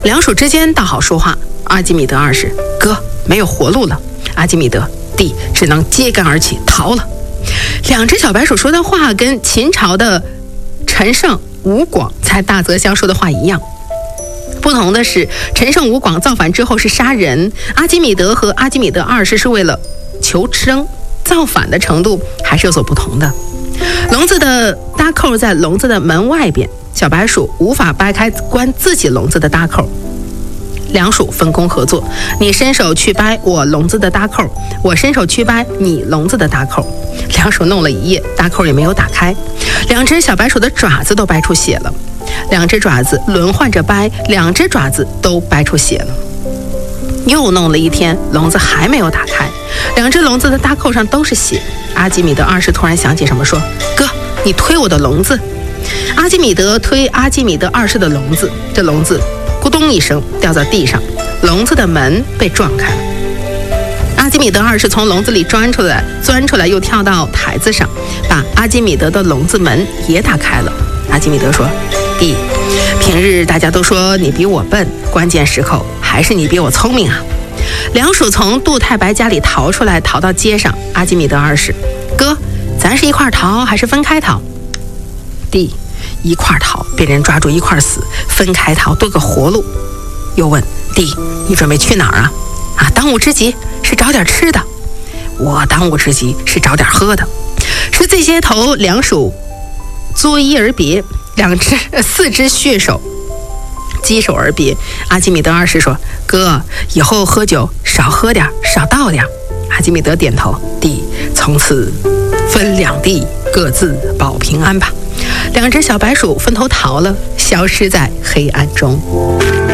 两鼠之间倒好说话，阿基米德二世，哥，没有活路了。阿基米德，弟，只能揭竿而起逃了。两只小白鼠说的话跟秦朝的陈胜吴广才大泽乡说的话一样，不同的是，陈胜吴广造反之后是杀人，阿基米德和阿基米德二世是为了求生，造反的程度还是有所不同的。笼子的搭扣在笼子的门外边，小白鼠无法掰开关自己笼子的搭扣，两鼠分工合作，你伸手去掰我笼子的搭扣，我伸手去掰你笼子的搭扣。两鼠弄了一夜，搭扣也没有打开，两只小白鼠的爪子都掰出血了，两只爪子轮换着掰，两只爪子都掰出血了。又弄了一天，笼子还没有打开，两只笼子的搭扣上都是血。阿基米德二世突然想起什么，说：哥，你推我的笼子。阿基米德推阿基米德二世的笼子，这笼子咕咚一声掉在地上，笼子的门被撞开了。阿基米德二世从笼子里钻出来，又跳到台子上，把阿基米德的笼子门也打开了。阿基米德说：弟，平日大家都说你比我笨，关键时刻还是你比我聪明啊。两鼠从杜太白家里逃出来，逃到街上。阿基米德二世，哥，咱是一块逃还是分开逃？弟，一块逃被人抓住一块死，分开逃多个活路。又问弟，你准备去哪儿啊？当务之急是找点吃的。我当务之急是找点喝的。是这些头，两鼠作揖而别，四只血手稽首而别。阿基米德二世说：哥，以后喝酒少喝点，少倒点。阿基米德点头，弟，从此分两地，各自保平安吧。两只小白鼠分头逃了，消失在黑暗中。